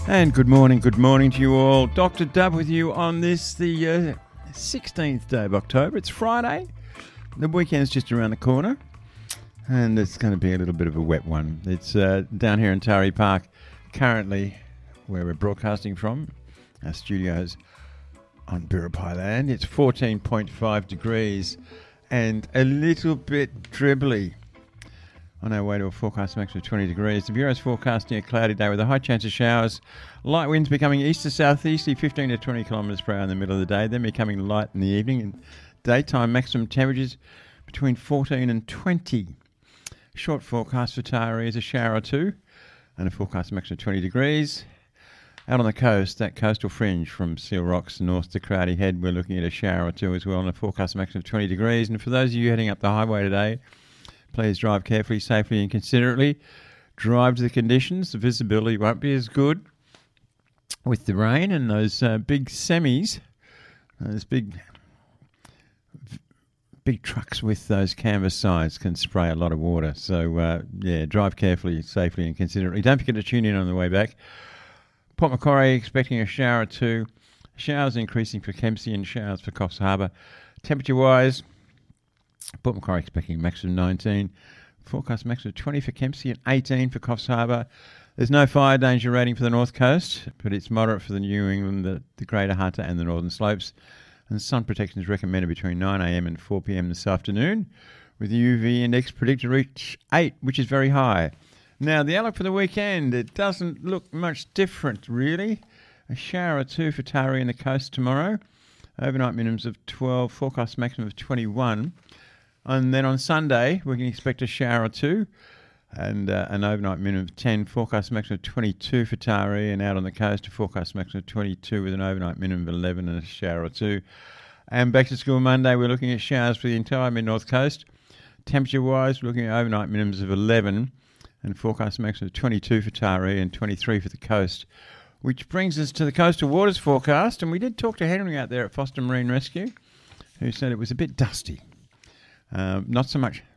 And good morning to you all. Dr. Dub with you on this, the 16th day of October. It's Friday. The weekend's just around the corner. And it's going to be a little bit of a wet one. It's down here in Taree Park, currently where we're broadcasting from, our studios on Biripi land. It's 14.5 degrees and a little bit dribbly. On our way to a forecast maximum of 20 degrees. The Bureau's forecasting a cloudy day with a high chance of showers. Light winds becoming east to southeasterly, 15 to 20 kilometres per hour in the middle of the day, then becoming light in the evening. And daytime maximum temperatures between 14 and 20. Short forecast for Taree is a shower or two, and a forecast maximum of 20 degrees. Out on the coast, that coastal fringe from Seal Rocks north to Crowdy Head, we're looking at a shower or two as well, and a forecast maximum of 20 degrees. And for those of you heading up the highway today, please drive carefully, safely and considerately. Drive to the conditions. The visibility won't be as good with the rain, and those big semis, those big trucks with those canvas sides can spray a lot of water. So, drive carefully, safely and considerately. Don't forget to tune in on the way back. Port Macquarie expecting a shower or two. Showers increasing for Kempsey and showers for Coffs Harbour. Temperature-wise, Port Macquarie expecting a maximum 19. Forecast maximum 20 for Kempsey and 18 for Coffs Harbour. There's no fire danger rating for the North Coast, but it's moderate for the New England, the Greater Hunter and the Northern Slopes. And sun protection is recommended between 9 a.m. and 4 p.m. this afternoon, with the UV index predicted to reach 8, which is very high. Now, the outlook for the weekend, it doesn't look much different, really. A shower or two for Taree and the coast tomorrow. Overnight minimums of 12, forecast maximum of 21. And then on Sunday, we can expect a shower or two and an overnight minimum of 10, forecast maximum of 22 for Taree, and out on the coast, a forecast maximum of 22 with an overnight minimum of 11 and a shower or two. And back to school Monday, we're looking at showers for the entire mid-north coast. Temperature-wise, we're looking at overnight minimums of 11 and forecast maximum of 22 for Taree and 23 for the coast. Which brings us to the coastal waters forecast, and we did talk to Henry out there at Foster Marine Rescue, who said it was a bit dusty. Not so much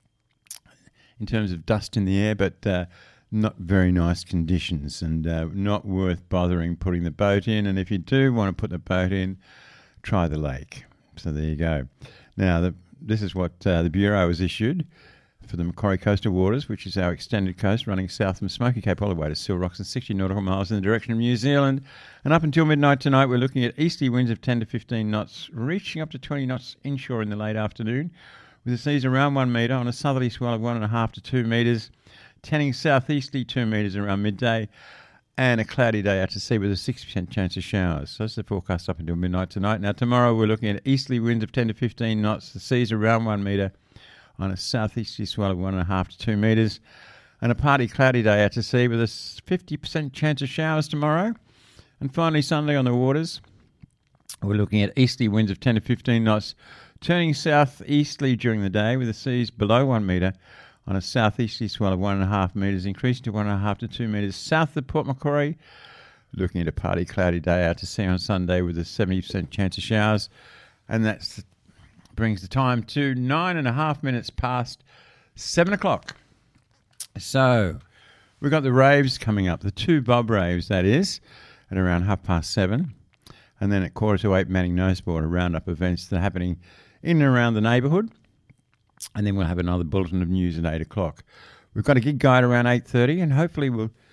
in terms of dust in the air, but not very nice conditions, and not worth bothering putting the boat in. And if you do want to put the boat in, try the lake. So there you go. Now, this is what the Bureau has issued for the Macquarie Coastal Waters, which is our extended coast running south from Smoky Cape all the way to Seal Rocks and 60 nautical miles in the direction of New Zealand. And up until midnight tonight, we're looking at easterly winds of 10 to 15 knots, reaching up to 20 knots inshore in the late afternoon, with the seas around 1 metre on a southerly swell of 1.5 to 2 metres, tending southeasterly 2 metres around midday, and a cloudy day out to sea with a 60% chance of showers. So that's the forecast up until midnight tonight. Now tomorrow we're looking at easterly winds of 10 to 15 knots, the seas around 1 metre on a southeasterly swell of 1.5 to 2 metres, and a partly cloudy day out to sea with a 50% chance of showers tomorrow. And finally Sunday on the waters, we're looking at easterly winds of 10 to 15 knots, turning southeasterly during the day with the seas below 1 metre on a southeasterly swell of 1.5 metres, increasing to 1.5 to 2 metres south of Port Macquarie. Looking at a partly cloudy day out to sea on Sunday with a 70% chance of showers. And that brings the time to 9.5 minutes past 7 o'clock. So we've got the raves coming up, the 2 Bob raves, that is, at around 7:30. And then at 7:45, Manning Noseboard, a roundup of events that are happening in and around the neighbourhood. And then we'll have another bulletin of news at 8 o'clock. We've got a gig guide around 8:30, and hopefully we'll